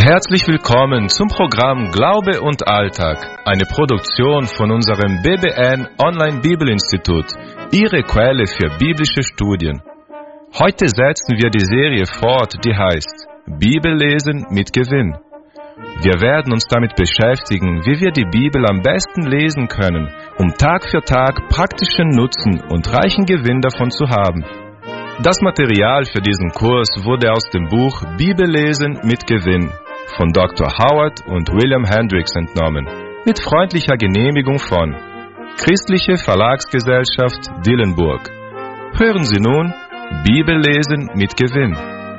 Herzlich willkommen zum Programm Glaube und Alltag, eine Produktion von unserem BBN Online Bibelinstitut, Ihre Quelle für biblische Studien. Heute setzen wir die Serie fort, die heißt Bibellesen mit Gewinn. Wir werden uns damit beschäftigen, wie wir die Bibel am besten lesen können, um Tag für Tag praktischen Nutzen und reichen Gewinn davon zu haben. Das Material für diesen Kurs wurde aus dem Buch Bibellesen mit Gewinn von Dr. Howard und William Hendricks entnommen, mit freundlicher Genehmigung von Christliche Verlagsgesellschaft Dillenburg. Hören Sie nun Bibellesen mit Gewinn.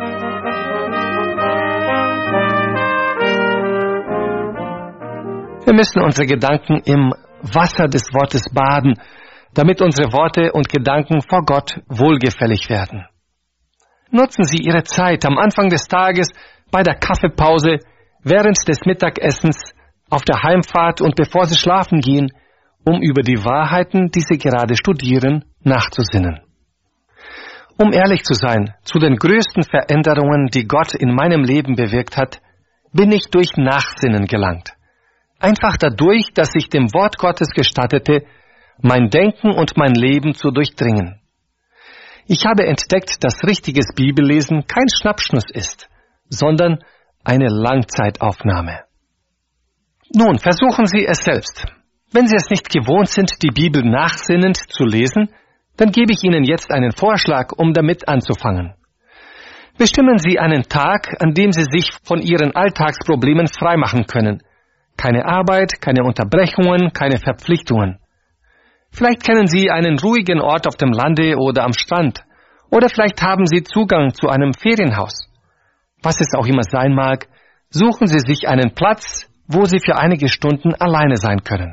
Wir müssen unsere Gedanken im Wasser des Wortes baden, damit unsere Worte und Gedanken vor Gott wohlgefällig werden. Nutzen Sie Ihre Zeit am Anfang des Tages, bei der Kaffeepause, während des Mittagessens, auf der Heimfahrt und bevor Sie schlafen gehen, um über die Wahrheiten, die Sie gerade studieren, nachzusinnen. Um ehrlich zu sein, zu den größten Veränderungen, die Gott in meinem Leben bewirkt hat, bin ich durch Nachsinnen gelangt. Einfach dadurch, dass ich dem Wort Gottes gestattete, mein Denken und mein Leben zu durchdringen. Ich habe entdeckt, dass richtiges Bibellesen kein Schnappschnuss ist, sondern eine Langzeitaufnahme. Nun, versuchen Sie es selbst. Wenn Sie es nicht gewohnt sind, die Bibel nachsinnend zu lesen, dann gebe ich Ihnen jetzt einen Vorschlag, um damit anzufangen. Bestimmen Sie einen Tag, an dem Sie sich von Ihren Alltagsproblemen freimachen können. Keine Arbeit, keine Unterbrechungen, keine Verpflichtungen. Vielleicht kennen Sie einen ruhigen Ort auf dem Lande oder am Strand. Oder vielleicht haben Sie Zugang zu einem Ferienhaus. Was es auch immer sein mag, suchen Sie sich einen Platz, wo Sie für einige Stunden alleine sein können.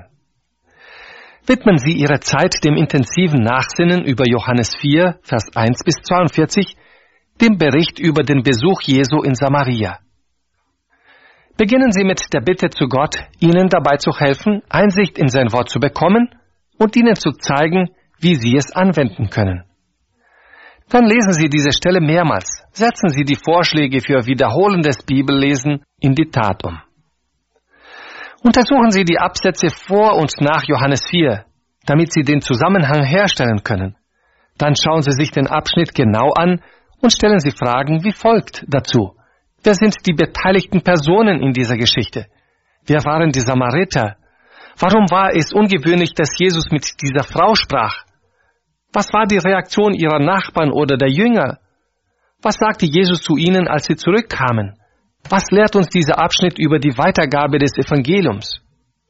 Widmen Sie Ihre Zeit dem intensiven Nachsinnen über Johannes 4, Vers 1 bis 42, dem Bericht über den Besuch Jesu in Samaria. Beginnen Sie mit der Bitte zu Gott, Ihnen dabei zu helfen, Einsicht in sein Wort zu bekommen und Ihnen zu zeigen, wie Sie es anwenden können. Dann lesen Sie diese Stelle mehrmals. Setzen Sie die Vorschläge für wiederholendes Bibellesen in die Tat um. Untersuchen Sie die Absätze vor und nach Johannes 4, damit Sie den Zusammenhang herstellen können. Dann schauen Sie sich den Abschnitt genau an und stellen Sie Fragen wie folgt dazu. Wer sind die beteiligten Personen in dieser Geschichte? Wer waren die Samariter? Warum war es ungewöhnlich, dass Jesus mit dieser Frau sprach? Was war die Reaktion ihrer Nachbarn oder der Jünger? Was sagte Jesus zu ihnen, als sie zurückkamen? Was lehrt uns dieser Abschnitt über die Weitergabe des Evangeliums?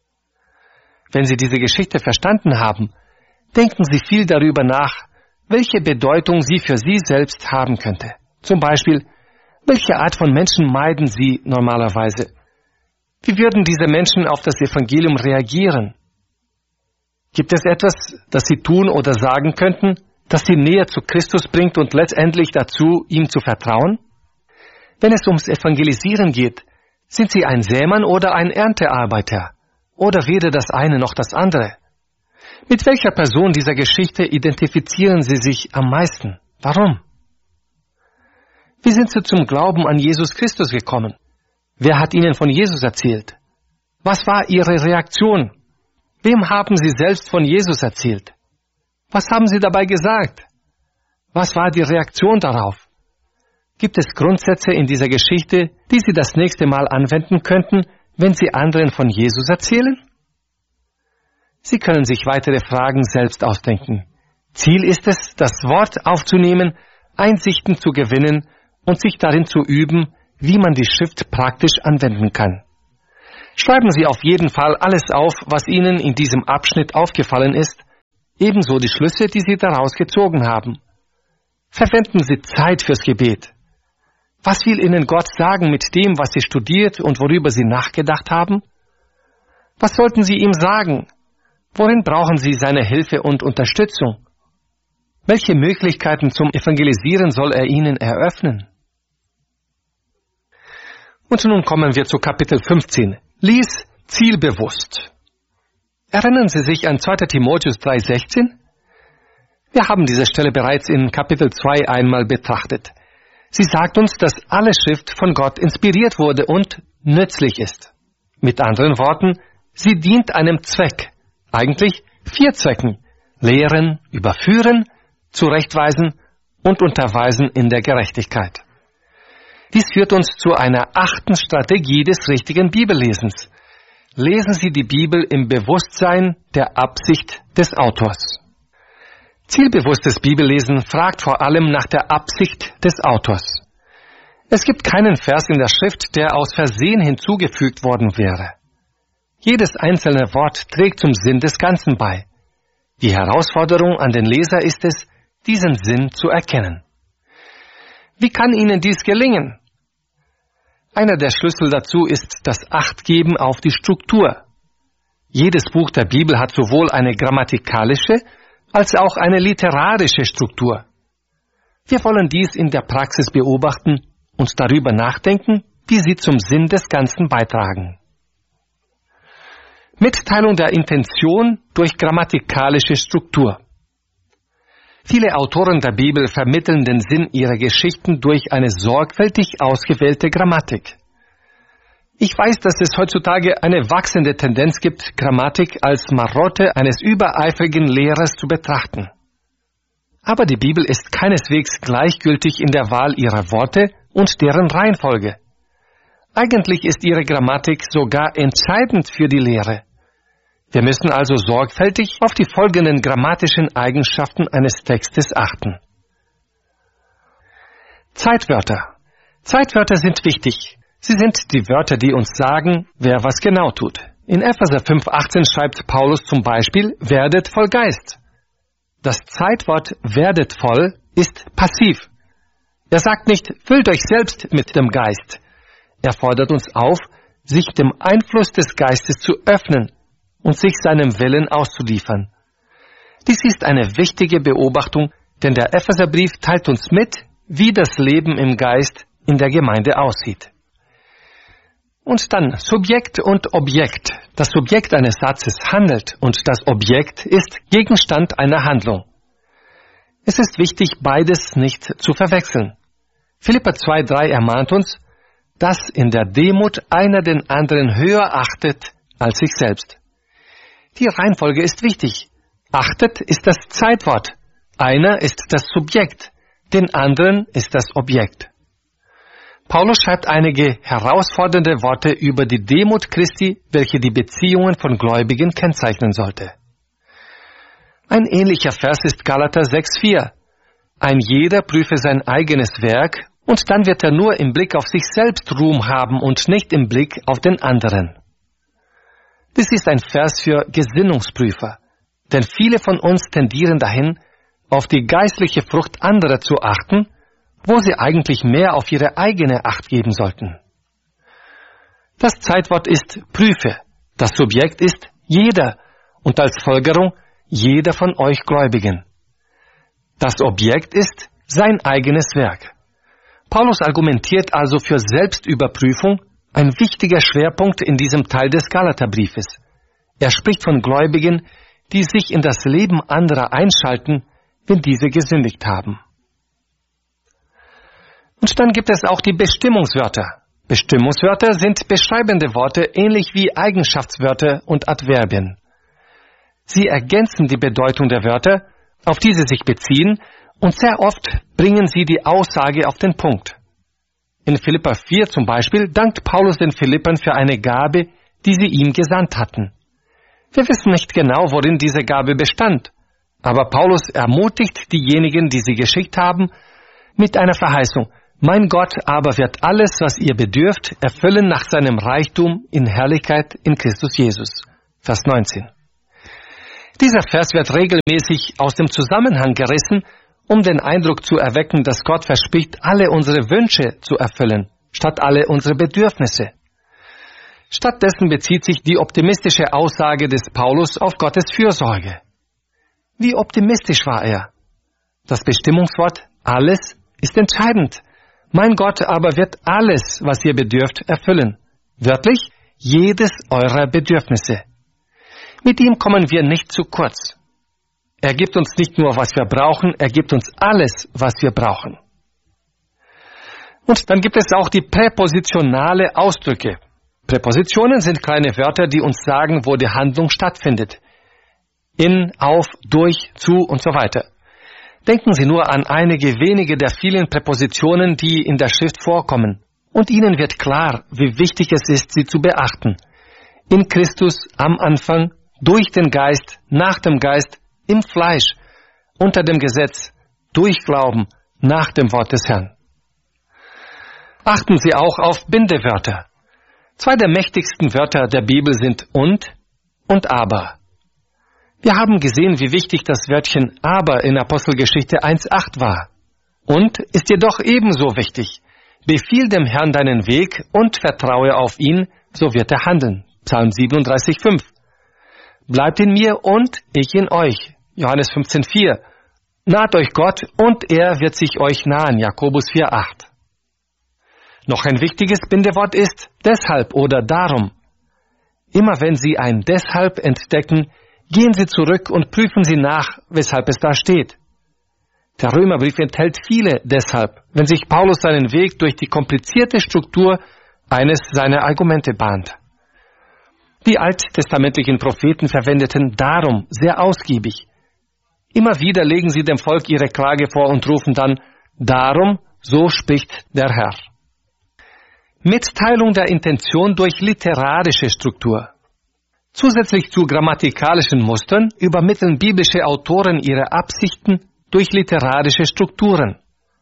Wenn Sie diese Geschichte verstanden haben, denken Sie viel darüber nach, welche Bedeutung sie für Sie selbst haben könnte. Zum Beispiel, welche Art von Menschen meiden Sie normalerweise? Wie würden diese Menschen auf das Evangelium reagieren? Gibt es etwas, das Sie tun oder sagen könnten, das Sie näher zu Christus bringt und letztendlich dazu, ihm zu vertrauen? Wenn es ums Evangelisieren geht, sind Sie ein Sämann oder ein Erntearbeiter? Oder weder das eine noch das andere? Mit welcher Person dieser Geschichte identifizieren Sie sich am meisten? Warum? Wie sind Sie zum Glauben an Jesus Christus gekommen? Wer hat Ihnen von Jesus erzählt? Was war Ihre Reaktion? Wem haben Sie selbst von Jesus erzählt? Was haben Sie dabei gesagt? Was war die Reaktion darauf? Gibt es Grundsätze in dieser Geschichte, die Sie das nächste Mal anwenden könnten, wenn Sie anderen von Jesus erzählen? Sie können sich weitere Fragen selbst ausdenken. Ziel ist es, das Wort aufzunehmen, Einsichten zu gewinnen und sich darin zu üben, wie man die Schrift praktisch anwenden kann. Schreiben Sie auf jeden Fall alles auf, was Ihnen in diesem Abschnitt aufgefallen ist, ebenso die Schlüsse, die Sie daraus gezogen haben. Verwenden Sie Zeit fürs Gebet. Was will Ihnen Gott sagen mit dem, was Sie studiert und worüber Sie nachgedacht haben? Was sollten Sie ihm sagen? Worin brauchen Sie seine Hilfe und Unterstützung? Welche Möglichkeiten zum Evangelisieren soll er Ihnen eröffnen? Und nun kommen wir zu Kapitel 15. Lies zielbewusst. Erinnern Sie sich an 2. Timotheus 3,16? Wir haben diese Stelle bereits in Kapitel 2 einmal betrachtet. Sie sagt uns, dass alle Schrift von Gott inspiriert wurde und nützlich ist. Mit anderen Worten, sie dient einem Zweck, eigentlich 4 Zwecken: lehren, überführen, zurechtweisen und unterweisen in der Gerechtigkeit. Dies führt uns zu einer 8. Strategie des richtigen Bibellesens. Lesen Sie die Bibel im Bewusstsein der Absicht des Autors. Zielbewusstes Bibellesen fragt vor allem nach der Absicht des Autors. Es gibt keinen Vers in der Schrift, der aus Versehen hinzugefügt worden wäre. Jedes einzelne Wort trägt zum Sinn des Ganzen bei. Die Herausforderung an den Leser ist es, diesen Sinn zu erkennen. Wie kann Ihnen dies gelingen? Einer der Schlüssel dazu ist das Achtgeben auf die Struktur. Jedes Buch der Bibel hat sowohl eine grammatikalische als auch eine literarische Struktur. Wir wollen dies in der Praxis beobachten und darüber nachdenken, wie sie zum Sinn des Ganzen beitragen. Mitteilung der Intention durch grammatikalische Struktur. Viele Autoren der Bibel vermitteln den Sinn ihrer Geschichten durch eine sorgfältig ausgewählte Grammatik. Ich weiß, dass es heutzutage eine wachsende Tendenz gibt, Grammatik als Marotte eines übereifrigen Lehrers zu betrachten. Aber die Bibel ist keineswegs gleichgültig in der Wahl ihrer Worte und deren Reihenfolge. Eigentlich ist ihre Grammatik sogar entscheidend für die Lehre. Wir müssen also sorgfältig auf die folgenden grammatischen Eigenschaften eines Textes achten. Zeitwörter. Zeitwörter sind wichtig. Sie sind die Wörter, die uns sagen, wer was genau tut. In Epheser 5,18 schreibt Paulus zum Beispiel, werdet voll Geist. Das Zeitwort werdet voll ist passiv. Er sagt nicht, füllt euch selbst mit dem Geist. Er fordert uns auf, sich dem Einfluss des Geistes zu öffnen und sich seinem Willen auszuliefern. Dies ist eine wichtige Beobachtung, denn der Epheserbrief teilt uns mit, wie das Leben im Geist in der Gemeinde aussieht. Und dann Subjekt und Objekt. Das Subjekt eines Satzes handelt und das Objekt ist Gegenstand einer Handlung. Es ist wichtig, beides nicht zu verwechseln. Philipper 2,3 ermahnt uns, dass in der Demut einer den anderen höher achtet als sich selbst. Die Reihenfolge ist wichtig. Achtet ist das Zeitwort. Einer ist das Subjekt, den anderen ist das Objekt. Paulus schreibt einige herausfordernde Worte über die Demut Christi, welche die Beziehungen von Gläubigen kennzeichnen sollte. Ein ähnlicher Vers ist Galater 6,4. Ein jeder prüfe sein eigenes Werk, und dann wird er nur im Blick auf sich selbst Ruhm haben und nicht im Blick auf den anderen. Dies ist ein Vers für Gesinnungsprüfer, denn viele von uns tendieren dahin, auf die geistliche Frucht anderer zu achten, wo sie eigentlich mehr auf ihre eigene Acht geben sollten. Das Zeitwort ist prüfe, das Subjekt ist jeder und als Folgerung jeder von euch Gläubigen. Das Objekt ist sein eigenes Werk. Paulus argumentiert also für Selbstüberprüfung, ein wichtiger Schwerpunkt in diesem Teil des Galaterbriefes. Er spricht von Gläubigen, die sich in das Leben anderer einschalten, wenn diese gesündigt haben. Und dann gibt es auch die Bestimmungswörter. Bestimmungswörter sind beschreibende Worte, ähnlich wie Eigenschaftswörter und Adverbien. Sie ergänzen die Bedeutung der Wörter, auf die sie sich beziehen, und sehr oft bringen sie die Aussage auf den Punkt. In Philipper 4 zum Beispiel dankt Paulus den Philippern für eine Gabe, die sie ihm gesandt hatten. Wir wissen nicht genau, worin diese Gabe bestand, aber Paulus ermutigt diejenigen, die sie geschickt haben, mit einer Verheißung: Mein Gott aber wird alles, was ihr bedürft, erfüllen nach seinem Reichtum in Herrlichkeit in Christus Jesus. Vers 19. Dieser Vers wird regelmäßig aus dem Zusammenhang gerissen, um den Eindruck zu erwecken, dass Gott verspricht, alle unsere Wünsche zu erfüllen, statt alle unsere Bedürfnisse. Stattdessen bezieht sich die optimistische Aussage des Paulus auf Gottes Fürsorge. Wie optimistisch war er? Das Bestimmungswort alles ist entscheidend. Mein Gott aber wird alles, was ihr bedürft, erfüllen. Wörtlich, jedes eurer Bedürfnisse. Mit ihm kommen wir nicht zu kurz. Er gibt uns nicht nur, was wir brauchen, er gibt uns alles, was wir brauchen. Und dann gibt es auch die präpositionale Ausdrücke. Präpositionen sind kleine Wörter, die uns sagen, wo die Handlung stattfindet. In, auf, durch, zu und so weiter. Denken Sie nur an einige wenige der vielen Präpositionen, die in der Schrift vorkommen. Und Ihnen wird klar, wie wichtig es ist, sie zu beachten. In Christus, am Anfang, durch den Geist, nach dem Geist, im Fleisch, unter dem Gesetz, durch Glauben, nach dem Wort des Herrn. Achten Sie auch auf Bindewörter. 2 der mächtigsten Wörter der Bibel sind und aber. Wir haben gesehen, wie wichtig das Wörtchen aber in Apostelgeschichte 1,8 war. Und ist jedoch ebenso wichtig. Befiehl dem Herrn deinen Weg und vertraue auf ihn, so wird er handeln. Psalm 37,5. Bleibt in mir und ich in euch. Johannes 15,4. Naht euch Gott und er wird sich euch nahen. Jakobus 4,8. Noch ein wichtiges Bindewort ist deshalb oder darum. Immer wenn Sie ein deshalb entdecken, gehen Sie zurück und prüfen Sie nach, weshalb es da steht. Der Römerbrief enthält viele deshalb, wenn sich Paulus seinen Weg durch die komplizierte Struktur eines seiner Argumente bahnt. Die alttestamentlichen Propheten verwendeten darum sehr ausgiebig. Immer wieder legen sie dem Volk ihre Klage vor und rufen dann, darum, so spricht der Herr. Mitteilung der Intention durch literarische Struktur. Zusätzlich zu grammatikalischen Mustern übermitteln biblische Autoren ihre Absichten durch literarische Strukturen.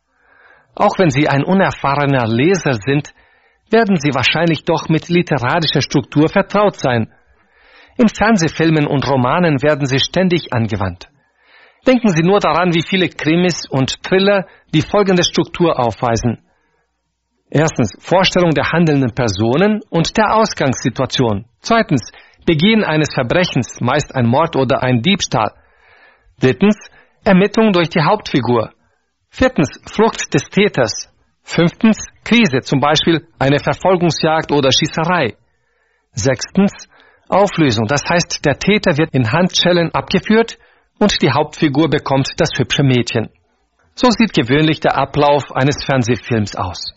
Auch wenn Sie ein unerfahrener Leser sind, werden Sie wahrscheinlich doch mit literarischer Struktur vertraut sein. In Fernsehfilmen und Romanen werden sie ständig angewandt. Denken Sie nur daran, wie viele Krimis und Thriller die folgende Struktur aufweisen. Erstens, Vorstellung der handelnden Personen und der Ausgangssituation. Zweitens, Begehen eines Verbrechens, meist ein Mord oder ein Diebstahl. Drittens, Ermittlung durch die Hauptfigur. Viertens, Flucht des Täters. Fünftens, Krise, zum Beispiel eine Verfolgungsjagd oder Schießerei. Sechstens, Auflösung, das heißt, der Täter wird in Handschellen abgeführt und die Hauptfigur bekommt das hübsche Mädchen. So sieht gewöhnlich der Ablauf eines Fernsehfilms aus.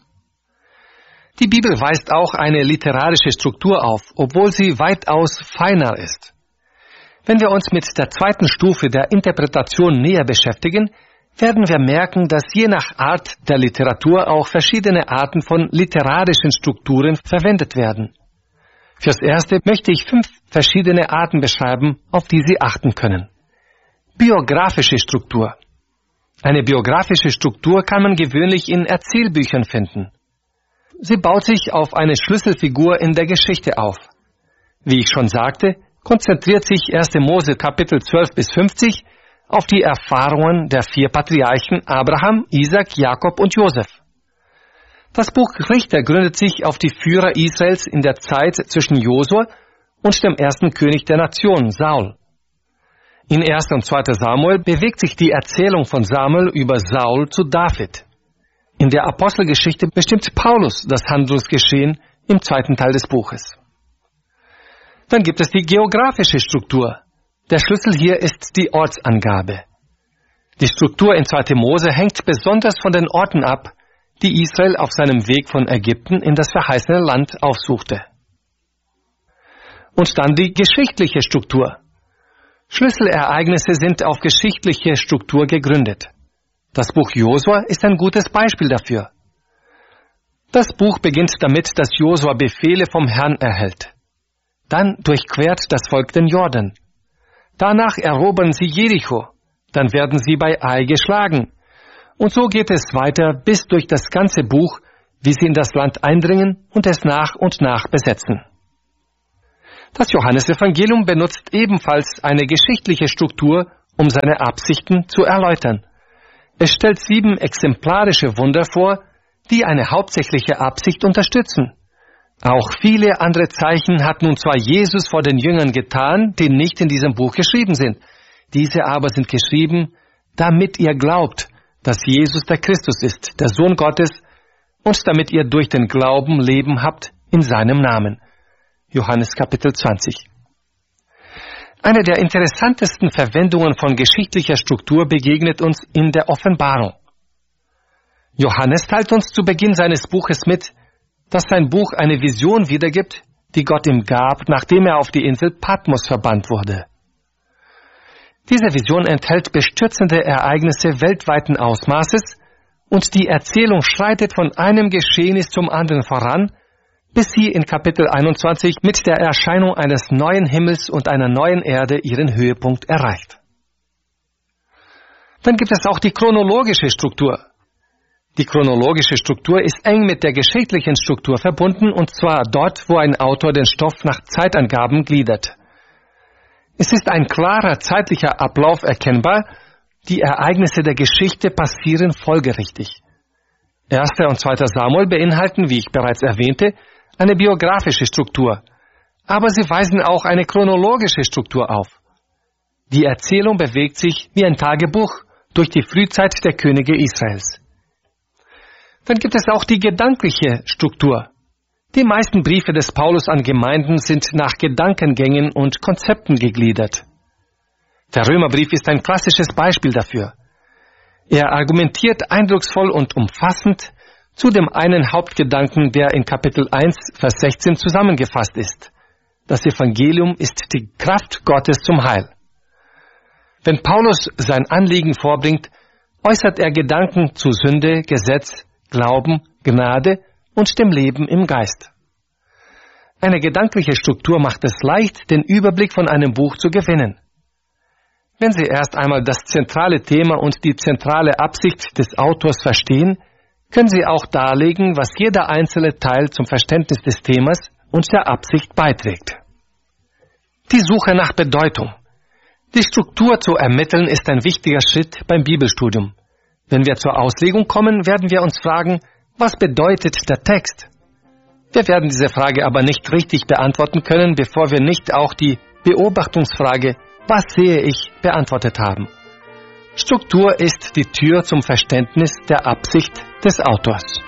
Die Bibel weist auch eine literarische Struktur auf, obwohl sie weitaus feiner ist. Wenn wir uns mit der zweiten Stufe der Interpretation näher beschäftigen, werden wir merken, dass je nach Art der Literatur auch verschiedene Arten von literarischen Strukturen verwendet werden. Fürs Erste möchte ich 5 verschiedene Arten beschreiben, auf die Sie achten können. Biografische Struktur. Eine biografische Struktur kann man gewöhnlich in Erzählbüchern finden. Sie baut sich auf eine Schlüsselfigur in der Geschichte auf. Wie ich schon sagte, konzentriert sich 1. Mose Kapitel 12 bis 50 auf die Erfahrungen der 4 Patriarchen Abraham, Isaac, Jakob und Josef. Das Buch Richter gründet sich auf die Führer Israels in der Zeit zwischen Josua und dem ersten König der Nation, Saul. In 1. und 2. Samuel bewegt sich die Erzählung von Samuel über Saul zu David. In der Apostelgeschichte bestimmt Paulus das Handlungsgeschehen im 2. Teil des Buches. Dann gibt es die geografische Struktur. Der Schlüssel hier ist die Ortsangabe. Die Struktur in 2. Mose hängt besonders von den Orten ab, die Israel auf seinem Weg von Ägypten in das verheißene Land aufsuchte. Und dann die geschichtliche Struktur. Schlüsselereignisse sind auf geschichtliche Struktur gegründet. Das Buch Josua ist ein gutes Beispiel dafür. Das Buch beginnt damit, dass Josua Befehle vom Herrn erhält. Dann durchquert das Volk den Jordan. Danach erobern sie Jericho. Dann werden sie bei Ai geschlagen. Und so geht es weiter bis durch das ganze Buch, wie sie in das Land eindringen und es nach und nach besetzen. Das Johannesevangelium benutzt ebenfalls eine geschichtliche Struktur, um seine Absichten zu erläutern. Es stellt 7 exemplarische Wunder vor, die eine hauptsächliche Absicht unterstützen. Auch viele andere Zeichen hat nun zwar Jesus vor den Jüngern getan, die nicht in diesem Buch geschrieben sind. Diese aber sind geschrieben, damit ihr glaubt, dass Jesus der Christus ist, der Sohn Gottes, und damit ihr durch den Glauben Leben habt in seinem Namen. Johannes Kapitel 20. Eine der interessantesten Verwendungen von geschichtlicher Struktur begegnet uns in der Offenbarung. Johannes teilt uns zu Beginn seines Buches mit, dass sein Buch eine Vision wiedergibt, die Gott ihm gab, nachdem er auf die Insel Patmos verbannt wurde. Diese Vision enthält bestürzende Ereignisse weltweiten Ausmaßes und die Erzählung schreitet von einem Geschehnis zum anderen voran, bis sie in Kapitel 21 mit der Erscheinung eines neuen Himmels und einer neuen Erde ihren Höhepunkt erreicht. Dann gibt es auch die chronologische Struktur. Die chronologische Struktur ist eng mit der geschichtlichen Struktur verbunden, und zwar dort, wo ein Autor den Stoff nach Zeitangaben gliedert. Es ist ein klarer zeitlicher Ablauf erkennbar, die Ereignisse der Geschichte passieren folgerichtig. 1. und 2. Samuel beinhalten, wie ich bereits erwähnte, eine biografische Struktur, aber sie weisen auch eine chronologische Struktur auf. Die Erzählung bewegt sich wie ein Tagebuch durch die Frühzeit der Könige Israels. Dann gibt es auch die gedankliche Struktur. Die meisten Briefe des Paulus an Gemeinden sind nach Gedankengängen und Konzepten gegliedert. Der Römerbrief ist ein klassisches Beispiel dafür. Er argumentiert eindrucksvoll und umfassend zu dem einen Hauptgedanken, der in Kapitel 1, Vers 16 zusammengefasst ist. Das Evangelium ist die Kraft Gottes zum Heil. Wenn Paulus sein Anliegen vorbringt, äußert er Gedanken zu Sünde, Gesetz, Glauben, Gnade und dem Leben im Geist. Eine gedankliche Struktur macht es leicht, den Überblick von einem Buch zu gewinnen. Wenn Sie erst einmal das zentrale Thema und die zentrale Absicht des Autors verstehen, können Sie auch darlegen, was jeder einzelne Teil zum Verständnis des Themas und der Absicht beiträgt. Die Suche nach Bedeutung. Die Struktur zu ermitteln ist ein wichtiger Schritt beim Bibelstudium. Wenn wir zur Auslegung kommen, werden wir uns fragen, was bedeutet der Text? Wir werden diese Frage aber nicht richtig beantworten können, bevor wir nicht auch die Beobachtungsfrage, was sehe ich, beantwortet haben. Struktur ist die Tür zum Verständnis der Absicht des Autors.